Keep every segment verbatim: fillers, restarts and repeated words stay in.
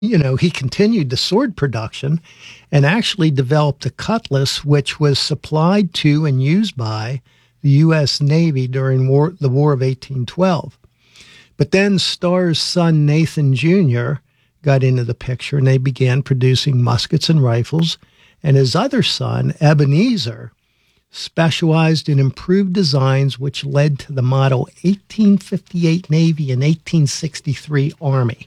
you know, he continued the sword production and actually developed the cutlass, which was supplied to and used by the U S Navy during war, the War of eighteen twelve. But then Starr's son, Nathan Junior, got into the picture, and they began producing muskets and rifles. And his other son, Ebenezer, specialized in improved designs, which led to the Model eighteen fifty-eight Navy and eighteen sixty-three Army.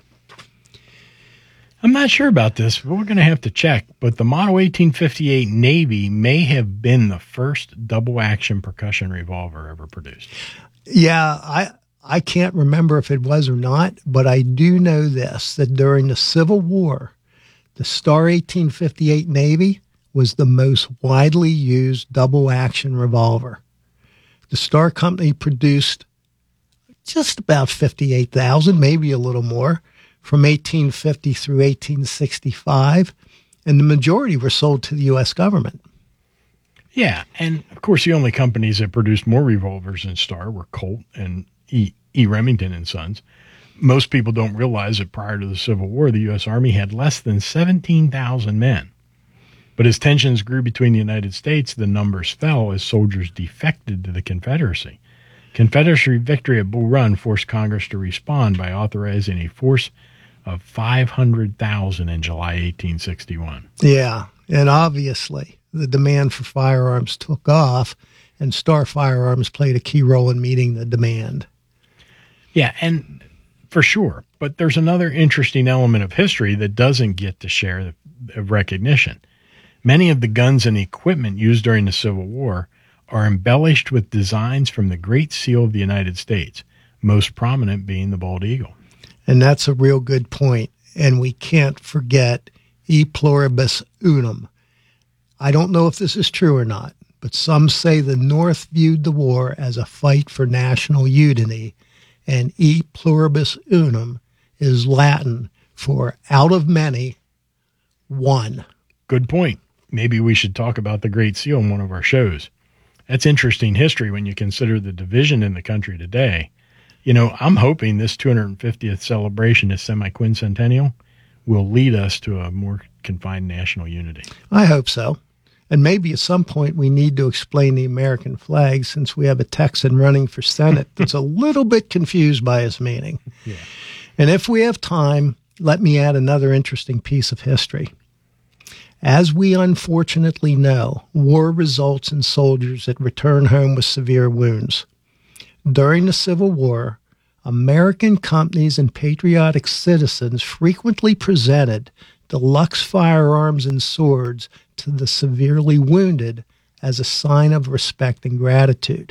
I'm not sure about this, but we're going to have to check. But the Model eighteen fifty-eight Navy may have been the first double-action percussion revolver ever produced. Yeah, I I can't remember if it was or not, but I do know this, that during the Civil War, the Starr eighteen fifty-eight Navy was the most widely used double-action revolver. The Starr Company produced just about fifty-eight thousand, maybe a little more, from eighteen fifty through eighteen sixty-five, and the majority were sold to the U S government. Yeah, and of course the only companies that produced more revolvers than Starr were Colt and E. E. Remington and Sons. Most people don't realize that prior to the Civil War, the U S Army had less than seventeen thousand men. But as tensions grew between the United States, the numbers fell as soldiers defected to the Confederacy. Confederacy victory at Bull Run forced Congress to respond by authorizing a force of five hundred thousand in July eighteen sixty-one. Yeah, and obviously the demand for firearms took off, and Starr Firearms played a key role in meeting the demand. Yeah, and for sure. But there's another interesting element of history that doesn't get to share the recognition. Many of the guns and equipment used during the Civil War are embellished with designs from the Great Seal of the United States, most prominent being the Bald Eagle. And that's a real good point. And we can't forget E Pluribus Unum. I don't know if this is true or not, but some say the North viewed the war as a fight for national unity, and E Pluribus Unum is Latin for out of many, one. Good point. Maybe we should talk about the Great Seal in one of our shows. That's interesting history when you consider the division in the country today. You know, I'm hoping this two hundred fiftieth celebration, this semi-quincentennial, will lead us to a more confined national unity. I hope so. And maybe at some point we need to explain the American flag, since we have a Texan running for Senate that's a little bit confused by its meaning. Yeah. And if we have time, let me add another interesting piece of history. As we unfortunately know, war results in soldiers that return home with severe wounds. During the Civil War, American companies and patriotic citizens frequently presented deluxe firearms and swords to the severely wounded as a sign of respect and gratitude.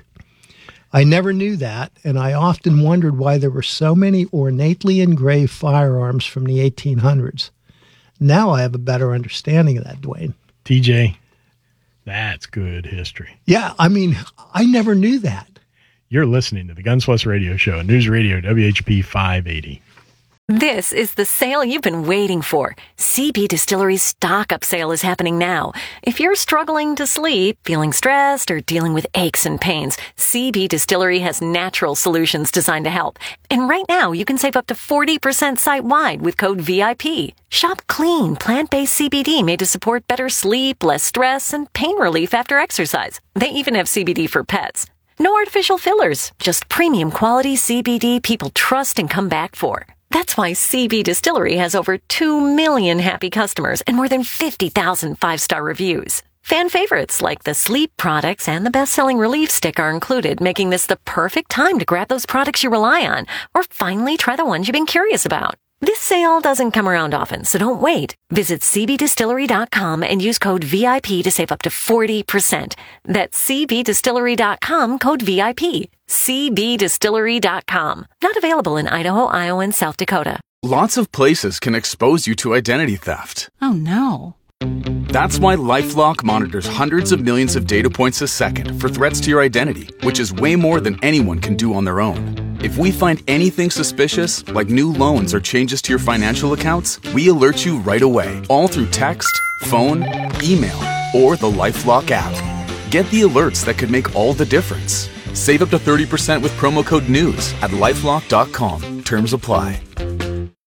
I never knew that, and I often wondered why there were so many ornately engraved firearms from the eighteen hundreds. Now I have a better understanding of that, Dwayne. T J, that's good history. Yeah, I mean, I never knew that. You're listening to the Guns Plus Radio Show on News Radio W H P five eighty. This is the sale you've been waiting for. C B Distillery's stock-up sale is happening now. If you're struggling to sleep, feeling stressed, or dealing with aches and pains, C B Distillery has natural solutions designed to help. And right now, you can save up to forty percent site-wide with code V I P. Shop clean, plant-based C B D made to support better sleep, less stress, and pain relief after exercise. They even have C B D for pets. No artificial fillers, just premium quality C B D people trust and come back for. That's why C B Distillery has over two million happy customers and more than fifty thousand five-star reviews. Fan favorites like the sleep products and the best-selling relief stick are included, making this the perfect time to grab those products you rely on or finally try the ones you've been curious about. This sale doesn't come around often, so don't wait. Visit C B distillery dot com and use code V I P to save up to forty percent. That's C B distillery dot com, code V I P. C B distillery dot com. Not available in Idaho, Iowa, and South Dakota. Lots of places can expose you to identity theft. Oh, no. That's why LifeLock monitors hundreds of millions of data points a second for threats to your identity, which is way more than anyone can do on their own. If we find anything suspicious, like new loans or changes to your financial accounts, we alert you right away, all through text, phone, email, or the LifeLock app. Get the alerts that could make all the difference. Save up to thirty percent with promo code NEWS at lifelock dot com. Terms apply.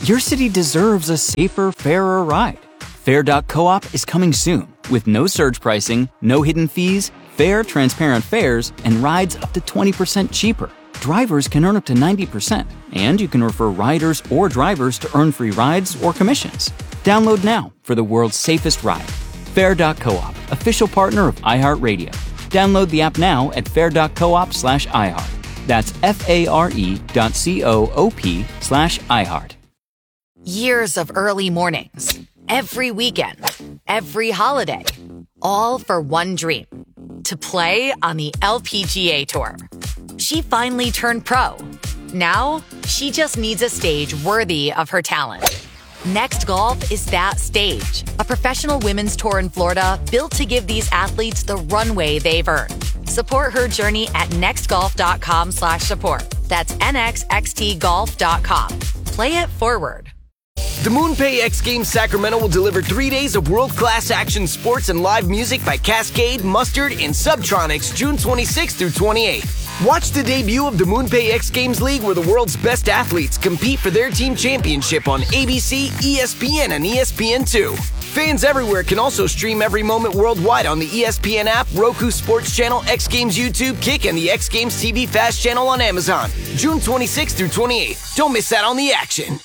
Your city deserves a safer, fairer ride. Fair dot coop is coming soon with no surge pricing, no hidden fees, fair, transparent fares, and rides up to twenty percent cheaper. Drivers can earn up to ninety percent, and you can refer riders or drivers to earn free rides or commissions. Download now for the world's safest ride. Fair dot coop, official partner of iHeartRadio. Download the app now at fair dot coop slash iHeart. That's F-A-R-E dot C-O-O-P slash iHeart. Years of early mornings, every weekend, every holiday, all for one dream, to play on the L P G A Tour. She finally turned pro. Now, she just needs a stage worthy of her talent. Next Golf is that stage, a professional women's tour in Florida built to give these athletes the runway they've earned. Support her journey at nextgolf.com slash support. That's nxxt golf dot com. Play it forward. The MoonPay X Games Sacramento will deliver three days of world-class action sports and live music by Cascade, Mustard, and Subtronics June twenty-sixth through twenty-eighth. Watch the debut of the MoonPay X Games League, where the world's best athletes compete for their team championship on A B C, E S P N, and E S P N two. Fans everywhere can also stream every moment worldwide on the E S P N app, Roku Sports Channel, X Games YouTube, Kick, and the X Games T V Fast Channel on Amazon. June twenty-sixth through twenty-eighth. Don't miss out on the action.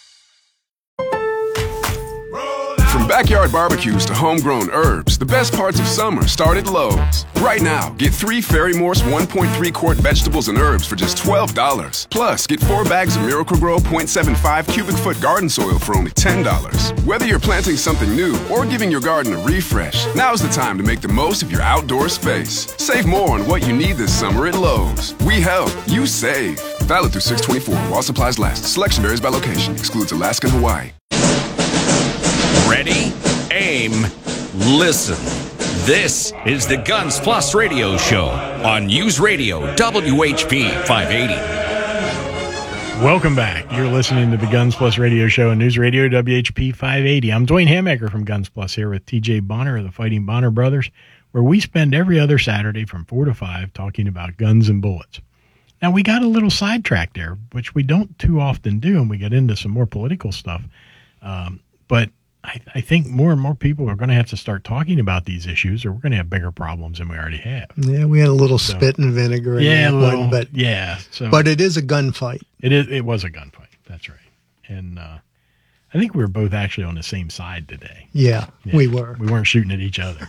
From backyard barbecues to homegrown herbs, the best parts of summer start at Lowe's. Right now, get three Fairy Morse one point three quart vegetables and herbs for just twelve dollars. Plus, get four bags of Miracle-Gro point seven five cubic foot garden soil for only ten dollars. Whether you're planting something new or giving your garden a refresh, now's the time to make the most of your outdoor space. Save more on what you need this summer at Lowe's. We help, you save. Valid through six twenty-four while supplies last. Selection varies by location. Excludes Alaska and Hawaii. Ready, aim, listen. This is the Guns Plus Radio Show on News Radio W H P five eighty. Welcome back. You're listening to the Guns Plus Radio Show on News Radio W H P five eighty. I'm Dwayne Hammaker from Guns Plus here with T J Bonner of the Fighting Bonner Brothers, where we spend every other Saturday from four to five talking about guns and bullets. Now, we got a little sidetracked there, which we don't too often do, and we get into some more political stuff. Um, but I, I think more and more people are going to have to start talking about these issues, or we're going to have bigger problems than we already have. Yeah, we had a little so, spit and vinegar in yeah, that little, one, but yeah, so but it is a gunfight. It is. It was a gunfight. That's right. And uh, I think we were both actually on the same side today. Yeah, yeah, we were. We weren't shooting at each other.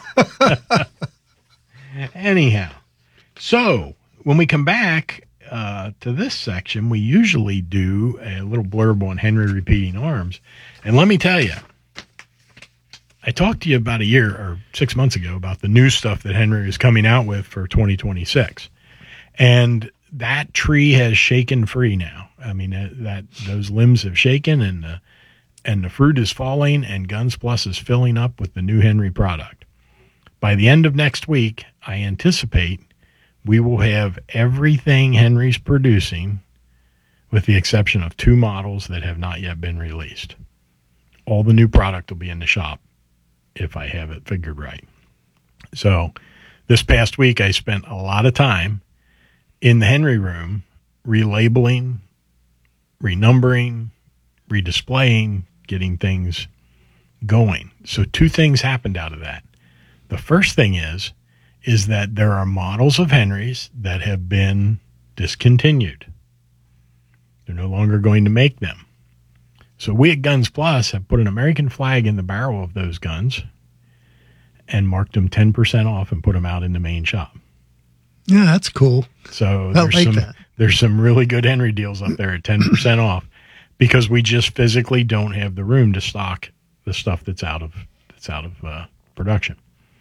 Anyhow, so when we come back uh, to this section, we usually do a little blurb on Henry Repeating Arms, and let me tell you. I talked to you about a year or six months ago about the new stuff that Henry is coming out with for twenty twenty-six. And that tree has shaken free now. I mean, that, that those limbs have shaken and the, and the fruit is falling, and Guns Plus is filling up with the new Henry product. By the end of next week, I anticipate we will have everything Henry's producing with the exception of two models that have not yet been released. All the new product will be in the shop, if I have it figured right. So this past week, I spent a lot of time in the Henry room relabeling, renumbering, redisplaying, getting things going. So two things happened out of that. The first thing is, is that there are models of Henrys that have been discontinued. They're no longer going to make them. So we at Guns Plus have put an American flag in the barrel of those guns and marked them ten percent off and put them out in the main shop. Yeah, that's cool. So I there's like some that. there's some really good Henry deals up there at ten percent off because we just physically don't have the room to stock the stuff that's out of that's out of uh, production.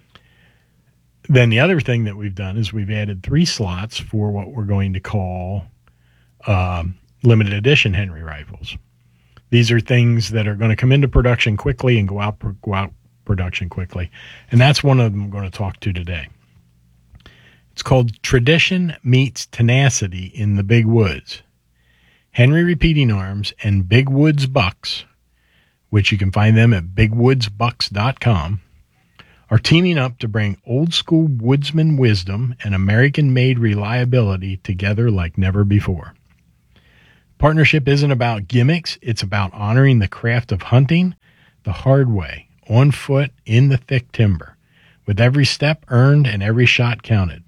Then the other thing that we've done is we've added three slots for what we're going to call um, limited edition Henry rifles. These are things that are going to come into production quickly and go out go out production quickly. And that's one of them I'm going to talk to today. It's called Tradition Meets Tenacity in the Big Woods. Henry Repeating Arms and Big Woods Bucks, which you can find them at big woods bucks dot com, are teaming up to bring old school woodsman wisdom and American-made reliability together like never before. Partnership isn't about gimmicks. It's about honoring the craft of hunting the hard way, on foot, in the thick timber, with every step earned and every shot counted.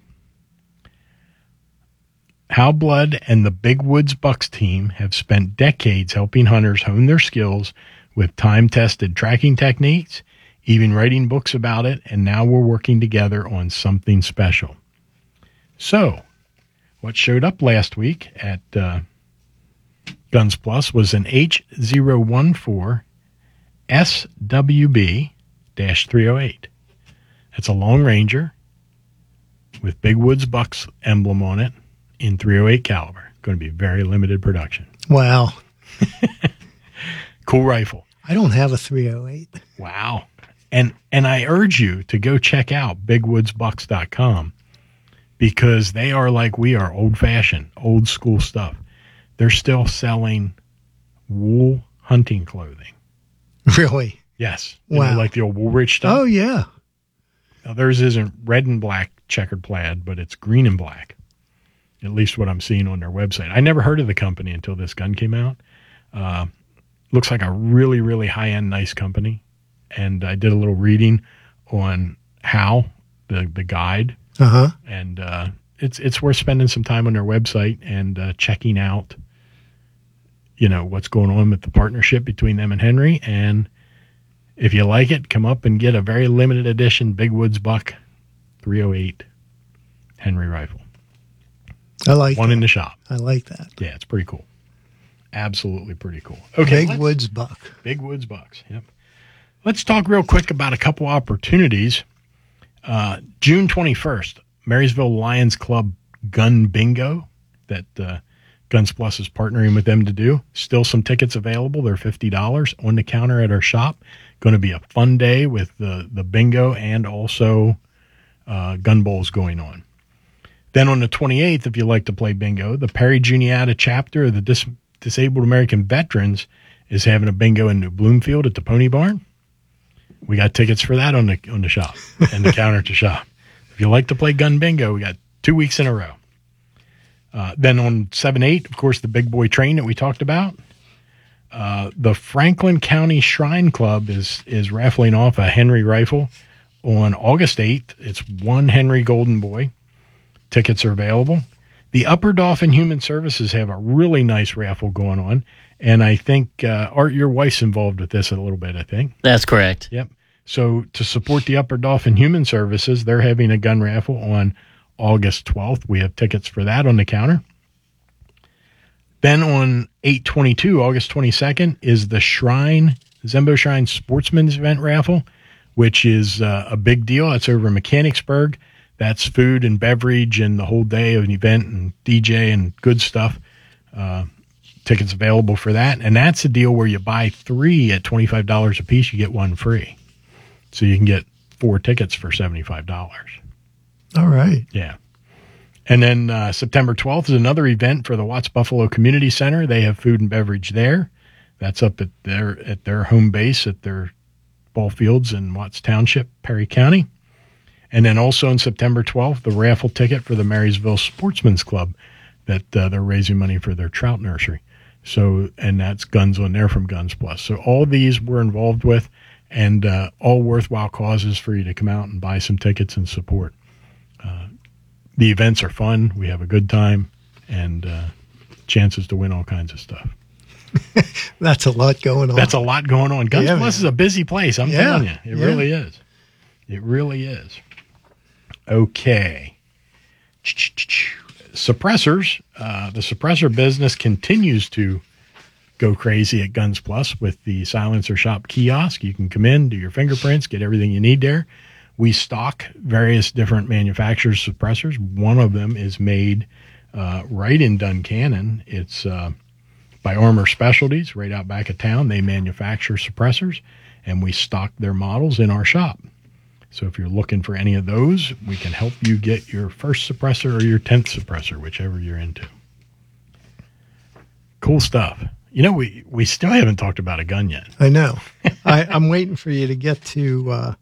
Hal Blood and the Big Woods Bucks team have spent decades helping hunters hone their skills with time-tested tracking techniques, even writing books about it, and now we're working together on something special. So, what showed up last week at uh, Guns Plus was an H zero one four S W B three oh eight. It's a Long Ranger with Big Woods Bucks emblem on it in three oh eight caliber. Going to be very limited production. Wow. Cool rifle. I don't have a three oh eight. Wow. And and I urge you to go check out big woods bucks dot com because they are like we are, old-fashioned, old-school stuff. They're still selling wool hunting clothing. Really? Yes. You Wow. know, like the old Woolrich stuff. Oh, yeah. Now, theirs isn't red and black checkered plaid, but it's green and black, at least what I'm seeing on their website. I never heard of the company until this gun came out. Uh, looks like a really, really high-end, nice company. And I did a little reading on how, the, the guide. Uh-huh. And uh, it's it's worth spending some time on their website and uh, checking out, you know, what's going on with the partnership between them and Henry. And if you like it, come up and get a very limited edition Big Woods Buck three oh eight Henry rifle. I like One that. in the shop. I like that. Yeah, it's pretty cool. Absolutely pretty cool. Okay, Big let's- Woods Buck. Big Woods Bucks. Yep. Let's talk real quick about a couple opportunities. Uh, June twenty-first, Marysville Lions Club Gun Bingo that uh, Guns Plus is partnering with them to do. Still some tickets available. They're fifty dollars on the counter at our shop. Going to be a fun day with the, the bingo and also uh, gun bowls going on. Then on the twenty-eighth, if you like to play bingo, the Perry Juniata chapter of the Dis- Disabled American Veterans is having a bingo in New Bloomfield at the Pony Barn. We got tickets for that on the on the shop and the counter to shop. If you like to play gun bingo, we got two weeks in a row. Uh, then on seven eight, of course, the Big Boy Train that we talked about. Uh, the Franklin County Shrine Club is is raffling off a Henry rifle on August eighth. It's one Henry Golden Boy. Tickets are available. The Upper Dauphin Human Services have a really nice raffle going on. And I think, uh, Art, your wife's involved with this a little bit, I think. That's correct. Yep. So to support the Upper Dauphin Human Services, they're having a gun raffle on August twelfth. We have tickets for that on the counter. Then on eight twenty-two, August twenty-second, is the Shrine, Zembo Shrine Sportsman's Event raffle, which is uh, a big deal. It's over in Mechanicsburg. That's food and beverage and the whole day of an event and D J and good stuff. Uh, tickets available for that. And that's a deal where you buy three at twenty-five dollars a piece, you get one free. So you can get four tickets for seventy-five dollars. All right. Yeah. And then uh, September twelfth is another event for the Watts Buffalo Community Center. They have food and beverage there. That's up at their at their home base at their ball fields in Watts Township, Perry County. And then also on September twelfth, the raffle ticket for the Marysville Sportsman's Club that uh, they're raising money for their trout nursery. So, and that's Guns on there from Guns Plus. So all these we're involved with and uh, all worthwhile causes for you to come out and buy some tickets and support. Uh, the events are fun. We have a good time and uh, chances to win all kinds of stuff. That's a lot going on. That's a lot going on. Guns Yeah, Plus man. is a busy place. I'm Yeah, telling you. It yeah. really is. It really is. Okay. Suppressors. Uh, the suppressor business continues to go crazy at Guns Plus with the Silencer Shop kiosk. You can come in, do your fingerprints, get everything you need there. We stock various different manufacturers' suppressors. One of them is made uh, right in Duncannon. It's uh, by Armor Specialties, right out back of town. They manufacture suppressors, and we stock their models in our shop. So if you're looking for any of those, we can help you get your first suppressor or your tenth suppressor, whichever you're into. Cool stuff. You know, we, we still haven't talked about a gun yet. I know. I, I'm waiting for you to get to uh,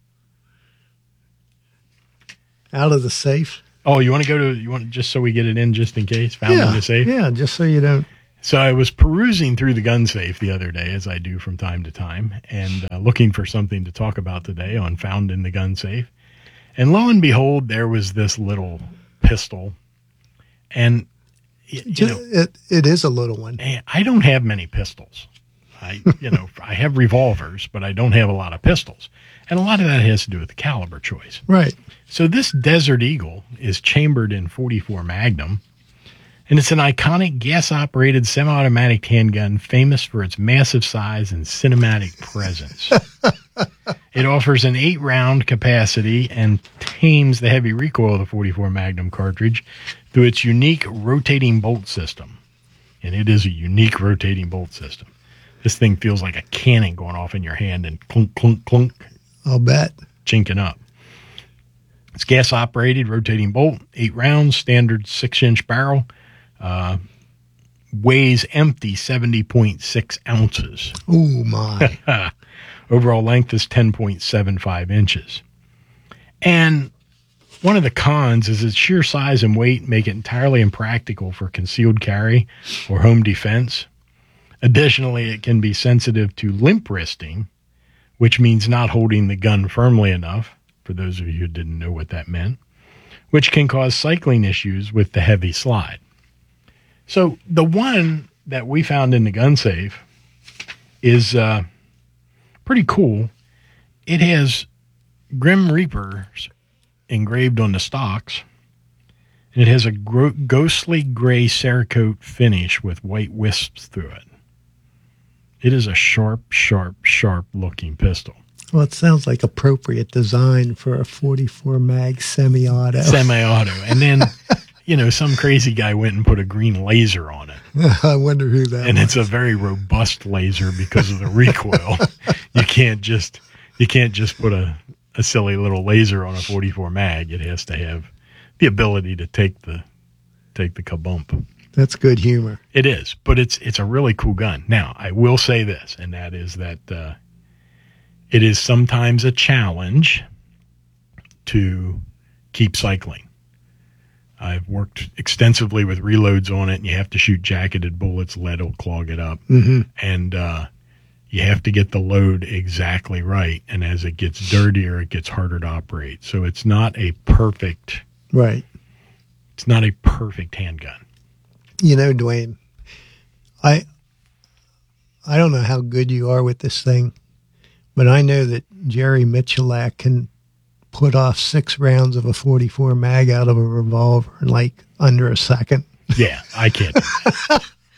out of the safe. Oh, you want to go to, you want just so we get it in just in case? Found yeah, in the safe? Yeah, just so you don't. So I was perusing through the gun safe the other day, as I do from time to time, and uh, looking for something to talk about today on Found in the Gun Safe. And lo and behold, there was this little pistol. And, you know, it, it is a little one. I don't have many pistols. I, you know, I have revolvers, but I don't have a lot of pistols. And a lot of that has to do with the caliber choice. Right. So this Desert Eagle is chambered in forty-four Magnum, and it's an iconic gas-operated semi-automatic handgun famous for its massive size and cinematic presence. It offers an eight-round capacity and tames the heavy recoil of the forty-four Magnum cartridge through its unique rotating bolt system. And it is a unique rotating bolt system. This thing feels like a cannon going off in your hand and clunk, clunk, clunk. I'll bet. Chinking up. It's gas-operated, rotating bolt, eight rounds, standard six-inch barrel. Uh, weighs empty seventy point six ounces. Oh, my. Overall length is ten point seven five inches. And one of the cons is its sheer size and weight make it entirely impractical for concealed carry or home defense. Additionally, it can be sensitive to limp wristing, which means not holding the gun firmly enough, for those of you who didn't know what that meant, which can cause cycling issues with the heavy slide. So the one that we found in the gun safe is uh, pretty cool. It has Grim Reapers engraved on the stocks, and it has a gro- ghostly gray Cerakote finish with white wisps through it. It is a sharp, sharp, sharp-looking pistol. Well, it sounds like appropriate design for a forty-four mag semi-auto. Semi-auto. And then, you know, some crazy guy went and put a green laser on it. I wonder who that And was. it's a very robust laser because of the recoil. You can't just you can't just put a, a silly little laser on a forty-four mag. It has to have the ability to take the take the kabump. That's good humor. It is, but it's it's a really cool gun. Now, I will say this, and that is that uh, it is sometimes a challenge to keep cycling. I've worked extensively with reloads on it, and you have to shoot jacketed bullets. Lead will clog it up. Mm-hmm. And uh, you have to get the load exactly right, and as it gets dirtier, it gets harder to operate. So it's not a perfect... Right. It's not a perfect handgun. You know, Dwayne, I I don't know how good you are with this thing, but I know that Jerry Michalak can put off six rounds of a forty-four mag out of a revolver in like under a second. Yeah, I can't. I,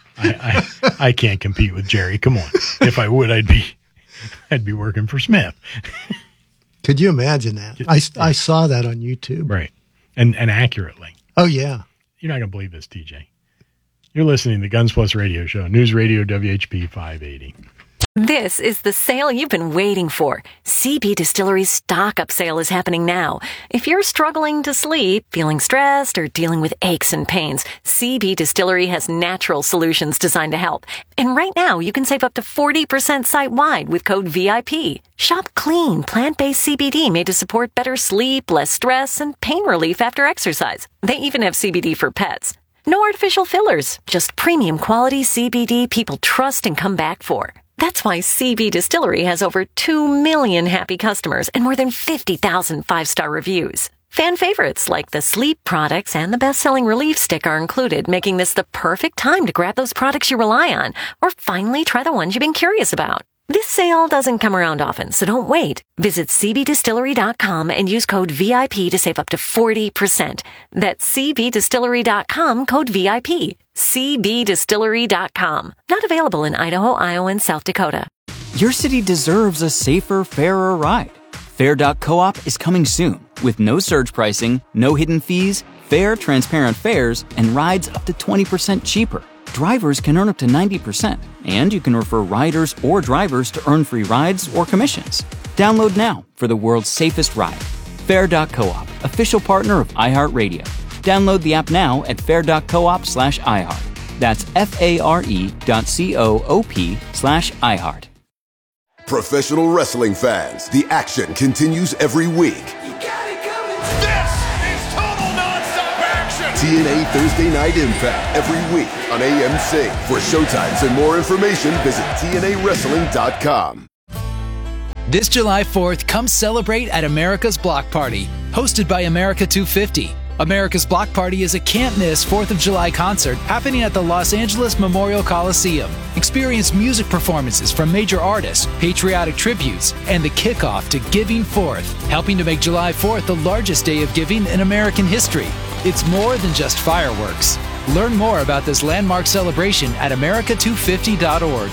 I I can't compete with Jerry. Come on. If I would, I'd be I'd be working for Smith. Could you imagine that? I, I saw that on YouTube. Right. And and accurately. Oh, yeah. You're not going to believe this, T J. You're listening to the Guns Plus Radio Show, News Radio W H P five eighty. This is the sale you've been waiting for. C B Distillery's stock-up sale is happening now. If you're struggling to sleep, feeling stressed, or dealing with aches and pains, C B Distillery has natural solutions designed to help. And right now, you can save up to forty percent site-wide with code V I P. Shop clean, plant-based C B D made to support better sleep, less stress, and pain relief after exercise. They even have C B D for pets. No artificial fillers, just premium quality C B D people trust and come back for. That's why C B Distillery has over two million happy customers and more than fifty thousand five-star reviews. Fan favorites like the sleep products and the best-selling relief stick are included, making this the perfect time to grab those products you rely on or finally try the ones you've been curious about. This sale doesn't come around often, so don't wait. Visit C B distillery dot com and use code V I P to save up to forty percent. That's C B distillery dot com, code V I P. C B distillery dot com. Not available in Idaho, Iowa, and South Dakota. Your city deserves a safer, fairer ride. Fair dot coop is coming soon with no surge pricing, no hidden fees, fair, transparent fares, and rides up to twenty percent cheaper. Drivers can earn up to ninety percent, and you can refer riders or drivers to earn free rides or commissions. Download now for the world's safest ride. Fair dot coop, official partner of iHeartRadio. Download the app now at fair dot coop slash iHeart. That's F-A-R-E dot C-O-O-P slash iHeart. Professional wrestling fans, the action continues every week. You got it coming. This is total nonstop action. T N A Thursday Night Impact every week on A M C. For showtimes and more information, visit T N A wrestling dot com. This July fourth, come celebrate at America's Block Party, hosted by America two fifty. America's Block Party is a can't-miss fourth of July concert happening at the Los Angeles Memorial Coliseum. Experience music performances from major artists, patriotic tributes, and the kickoff to Giving Fourth, helping to make July fourth the largest day of giving in American history. It's more than just fireworks. Learn more about this landmark celebration at America two fifty dot org.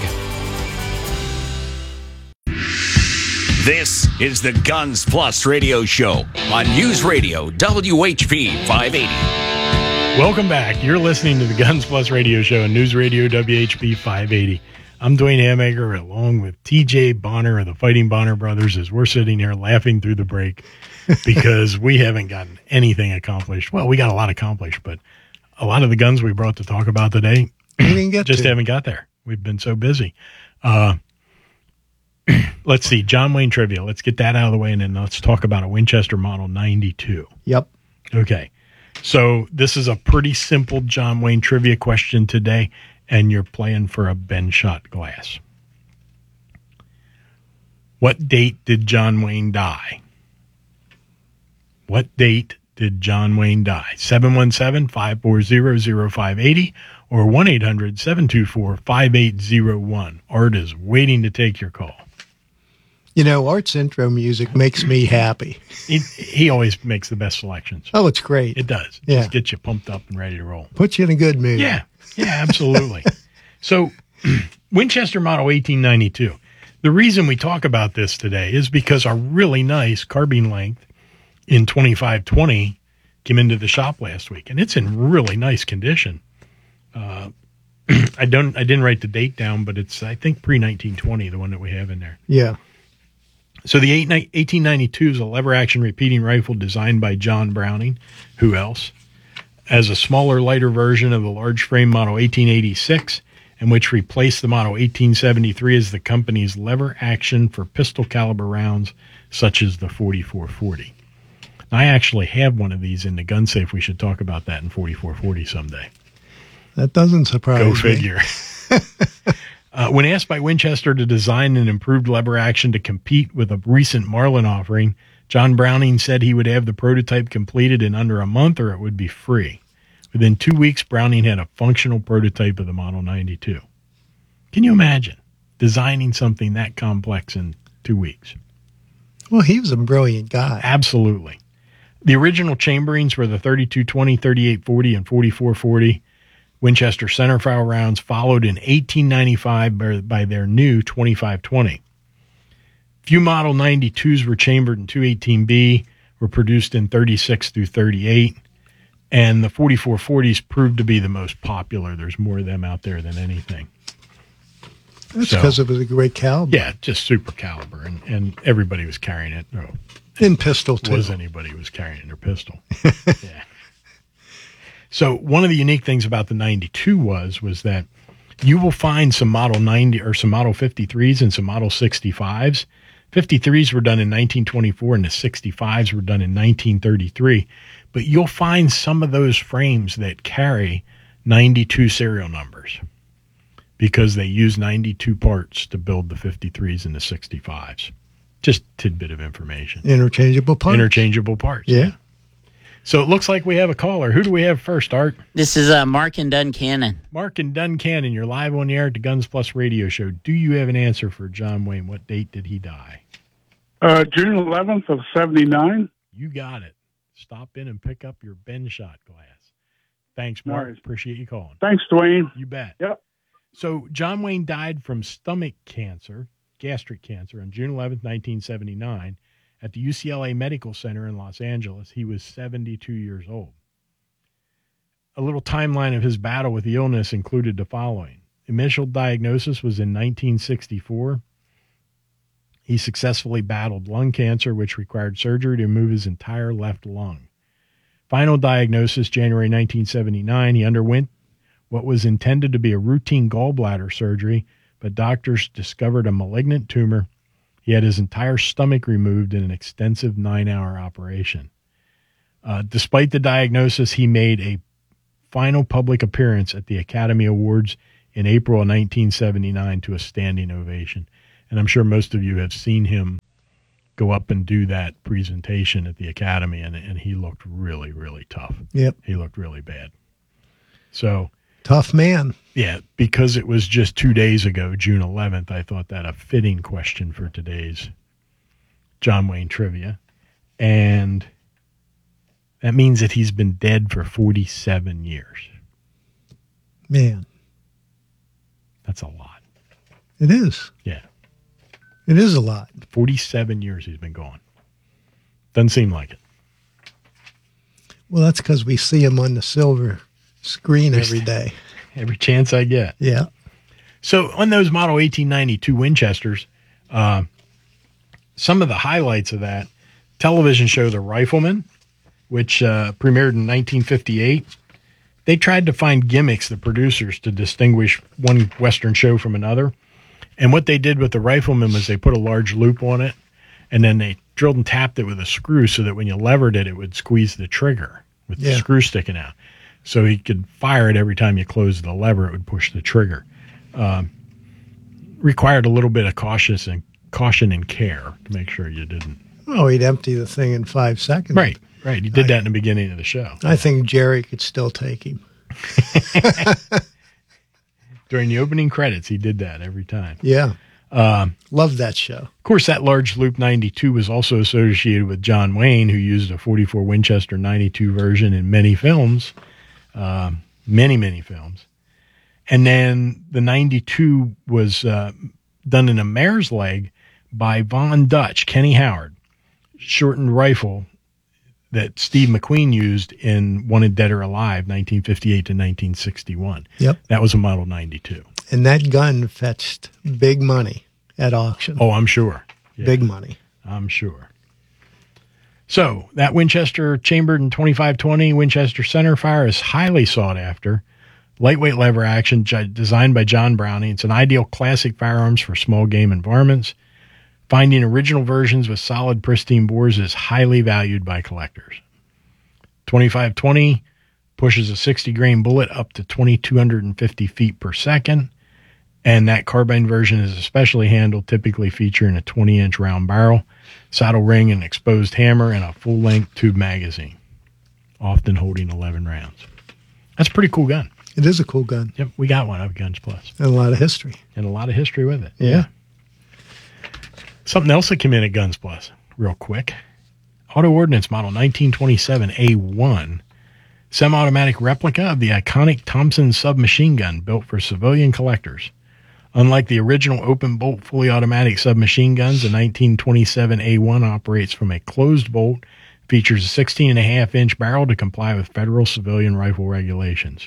This is the Guns Plus Radio Show on News Radio W H P five eighty. Welcome back. You're listening to the Guns Plus Radio Show on News Radio W H P five eighty. I'm Dwayne Hammaker along with T J Bonner of the Fighting Bonner Brothers as we're sitting here laughing through the break because we haven't gotten anything accomplished. Well, we got a lot accomplished, but a lot of the guns we brought to talk about today we didn't get just to. haven't got there. We've been so busy. Uh, let's see, John Wayne trivia. Let's get that out of the way, and then let's talk about a Winchester Model ninety-two. Yep. Okay. So this is a pretty simple John Wayne trivia question today, and you're playing for a Ben shot glass. What date did John Wayne die? What date did John Wayne die? seven one seven, five four zero, zero five eight zero or one eight hundred, seven two four, five eight zero one. Art is waiting to take your call. You know, Art's intro music makes me happy. He, he always makes the best selections. Oh, it's great. It does. It Yeah. just gets you pumped up and ready to roll. Puts you in a good mood. Yeah, yeah, absolutely. So, Winchester Model eighteen ninety-two. The reason we talk about this today is because our really nice carbine length in twenty-five twenty came into the shop last week, and it's in really nice condition. Uh, I don't, I didn't write the date down, but it's I think pre nineteen twenty, the one that we have in there. Yeah. So the eighteen ninety-two is a lever-action repeating rifle designed by John Browning. Who else? As a smaller, lighter version of the large-frame Model eighteen eighty-six, and which replaced the Model eighteen seventy-three as the company's lever-action for pistol-caliber rounds, such as the forty-four forty. I actually have one of these in the gun safe. We should talk about that in forty-four forty someday. That doesn't surprise Go me. figure. Uh, when asked by Winchester to design an improved lever action to compete with a recent Marlin offering, John Browning said he would have the prototype completed in under a month or it would be free. Within two weeks, Browning had a functional prototype of the Model ninety-two. Can you imagine designing something that complex in two weeks? Well, he was a brilliant guy. Absolutely. The original chamberings were the thirty-two twenty, thirty-eight forty, and forty-four forty. Winchester centerfire rounds followed in eighteen ninety-five by, by their new twenty-five twenty. Few Model ninety-twos were chambered in two eighteen B, were produced in thirty-six through thirty-eight, and the forty-four forties proved to be the most popular. There's more of them out there than anything. That's So- because it was a great caliber. Yeah, just super caliber, and, and everybody was carrying it. Oh, In pistol, too. was anybody who was carrying their pistol. Yeah. So one of the unique things about the ninety-two was was that you will find some Model ninety or some Model fifty-threes and some Model sixty-fives. fifty-threes were done in nineteen twenty-four and the sixty-fives were done in nineteen thirty-three. But you'll find some of those frames that carry ninety-two serial numbers because they use ninety-two parts to build the fifty-threes and the sixty-fives. Just tidbit of information. Interchangeable parts. Interchangeable parts. Yeah. So it looks like we have a caller. Who do we have first, Art? This is uh, Mark in Duncannon. Mark in Duncannon. You're live on the air at the Guns Plus Radio Show. Do you have an answer for John Wayne? What date did he die? Uh, June eleventh of seventy-nine. You got it. Stop in and pick up your Ben shot glass. Thanks, Mark. Nice. Appreciate you calling. Thanks, Dwayne. You bet. Yep. So John Wayne died from stomach cancer, gastric cancer, on June eleventh, nineteen seventy-nine. At the U C L A Medical Center in Los Angeles. He was seventy-two years old. A little timeline of his battle with the illness included the following. Initial diagnosis was in nineteen sixty-four. He successfully battled lung cancer, which required surgery to remove his entire left lung. Final diagnosis, January nineteen seventy-nine. He underwent what was intended to be a routine gallbladder surgery, but doctors discovered a malignant tumor. He had his entire stomach removed in an extensive nine-hour operation. Uh, despite the diagnosis, he made a final public appearance at the Academy Awards in April of nineteen seventy-nine to a standing ovation. And I'm sure most of you have seen him go up and do that presentation at the Academy, and, and he looked really, really tough. Yep. He looked really bad. So, tough man. yeah, because it was just two days ago, June eleventh, I thought that a fitting question for today's John Wayne trivia. And that means that he's been dead for forty-seven years. Man. That's a lot. It is. Yeah. It is a lot. forty-seven years he's been gone. Doesn't seem like it. Well, that's because we see him on the silver screen every day. Every chance I get. Yeah. So on those Model eighteen ninety-two Winchesters, uh, some of the highlights of that television show, The Rifleman, which uh, premiered in nineteen fifty-eight, they tried to find gimmicks, the producers, to distinguish one Western show from another. And what they did with The Rifleman was they put a large loop on it, and then they drilled and tapped it with a screw so that when you levered it, it would squeeze the trigger with Yeah. the screw sticking out. So he could fire it every time you closed the lever, it would push the trigger. Um, required a little bit of cautious and caution and care to make sure you didn't. Oh, he'd empty the thing in five seconds. Right, right. He did that in the beginning of the show. I think Jerry could still take him. During the opening credits, he did that every time. Yeah. Um, Love that show. Of course, that large loop ninety-two was also associated with John Wayne, who used a forty-four Winchester ninety-two version in many films, um, many, many films. And then the ninety-two was uh, done in a mare's leg by Von Dutch, Kenny Howard, shortened rifle that Steve McQueen used in Wanted Dead or Alive, nineteen fifty-eight to nineteen sixty-one. Yep. That was a Model ninety-two. And that gun fetched big money at auction. Oh, I'm sure. Yeah, big money. I'm sure. So that Winchester chambered in twenty-five twenty Winchester centerfire is highly sought after. Lightweight lever action j- designed by John Browning. It's an ideal classic firearms for small game environments. Finding original versions with solid, pristine bores is highly valued by collectors. twenty-five twenty pushes a sixty grain bullet up to twenty-two hundred fifty feet per second. And that carbine version is especially handled, typically featuring a twenty inch round barrel, saddle ring, an exposed hammer, and a full-length tube magazine, often holding eleven rounds. That's a pretty cool gun. It is a cool gun. Yep, we got one of Guns Plus. And a lot of history. And a lot of history with it. Yeah. Something else that came in at Guns Plus, real quick. Auto Ordnance Model nineteen twenty-seven A one, semi-automatic replica of the iconic Thompson submachine gun built for civilian collectors. Unlike the original open-bolt fully automatic submachine guns, the nineteen twenty-seven A one operates from a closed bolt, features a sixteen and a half inch barrel to comply with federal civilian rifle regulations.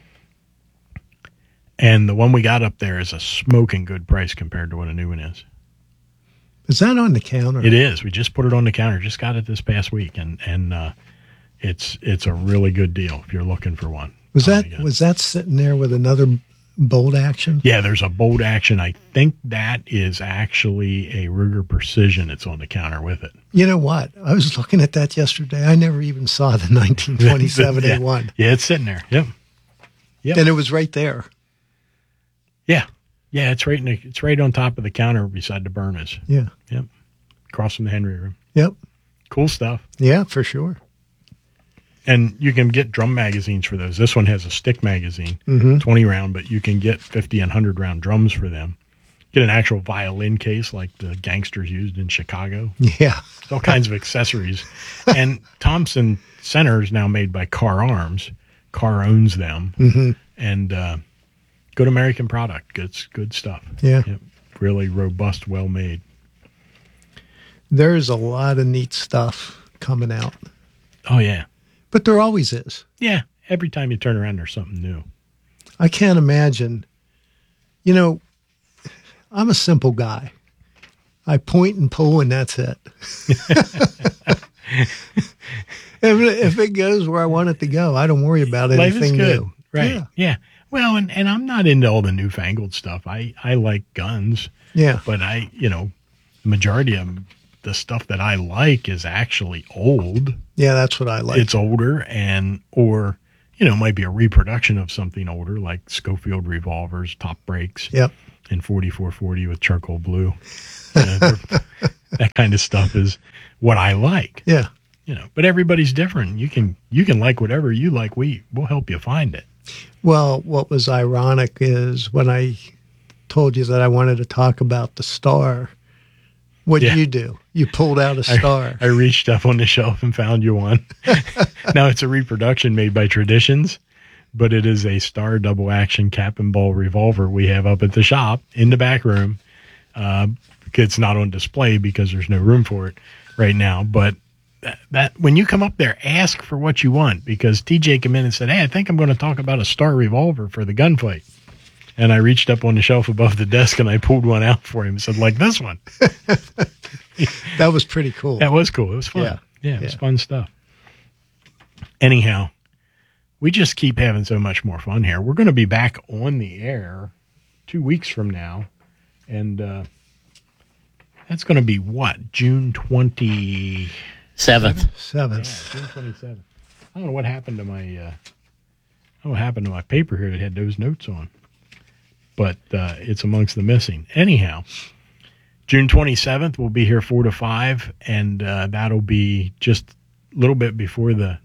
And the one we got up there is a smoking good price compared to what a new one is. Is that on the counter? It is. We just put it on the counter. Just got it this past week, and and uh, it's it's a really good deal if you're looking for one. Was that was that sitting there with another bolt action? Yeah, there's a bolt action. I think that is actually a Ruger Precision. It's on the counter with it. You know what? I was looking at that yesterday. I never even saw the nineteen twenty-seven yeah. A one. Yeah, it's sitting there. Yep. Yep. And it was right there. Yeah. Yeah, it's right in the, it's right on top of the counter beside the burners. Yeah. Yep. Across from the Henry room. Yep. Cool stuff. Yeah, for sure. And you can get drum magazines for those. This one has a stick magazine, mm-hmm. twenty round, but you can get fifty and one hundred round drums for them. Get an actual violin case like the gangsters used in Chicago. Yeah. All kinds of accessories. And Thompson Center is now made by Carr Arms. Carr owns them. Mm-hmm. And uh, good American product. Good, good stuff. Yeah. Yep. Really robust, well made. There's a lot of neat stuff coming out. Oh, yeah. But there always is. Yeah. Every time you turn around, there's something new. I can't imagine. You know, I'm a simple guy. I point and pull, and that's it. if, it if it goes where I want it to go, I don't worry about Life anything is good. new. Right. Yeah. yeah. Well, and, and I'm not into all the newfangled stuff. I, I like guns. Yeah. But I, you know, the majority of the stuff that I like is actually old. Yeah, that's what I like. It's older and, or you know, it might be a reproduction of something older, like Schofield revolvers, top brakes, Yep. and forty-four forty with charcoal blue. You know, that kind of stuff is what I like. Yeah. You know, but everybody's different. You can you can like whatever you like. We we'll help you find it. Well, what was ironic is when I told you that I wanted to talk about the Star, what did Yeah. you do? You pulled out a Star. I, I reached up on the shelf and found you one. Now it's a reproduction made by Traditions, but it is a Star double action cap and ball revolver we have up at the shop in the back room. Uh, it's not on display because there's no room for it right now. But that, that when you come up there, ask for what you want, because T J came in and said, "Hey, I think I'm going to talk about a Star revolver for the gunfight." And I reached up on the shelf above the desk and I pulled one out for him and said, like this one. That was pretty cool. That was cool. It was fun. Yeah. Yeah, it was Yeah. fun stuff. Anyhow, we just keep having so much more fun here. We're going to be back on the air two weeks from now. And uh, that's going to be what? June twenty-seventh? Seventh. Seventh. Yeah, June twenty-seventh. I don't know what happened to my, uh, I don't know what happened to my paper here that had those notes on. But uh, it's amongst the missing. Anyhow, June twenty-seventh, we'll be here four to five, and uh, that'll be just a little bit before the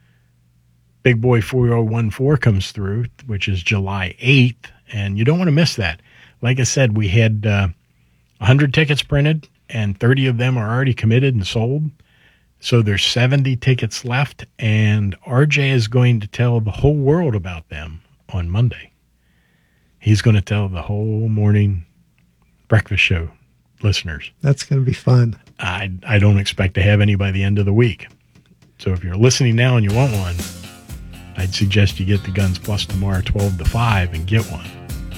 Big Boy four oh one four comes through, which is July eighth, and you don't want to miss that. Like I said, we had uh, one hundred tickets printed, and thirty of them are already committed and sold. So there's seventy tickets left, and R J is going to tell the whole world about them on Monday. He's going to tell the whole morning breakfast show listeners. That's going to be fun. I I don't expect to have any by the end of the week. So if you're listening now and you want one, I'd suggest you get the Guns Plus tomorrow, twelve to five, and get one.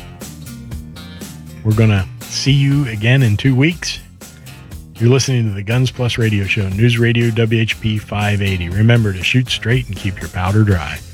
We're going to see you again in two weeks. You're listening to the Guns Plus radio show, News Radio W H P five eighty. Remember to shoot straight and keep your powder dry.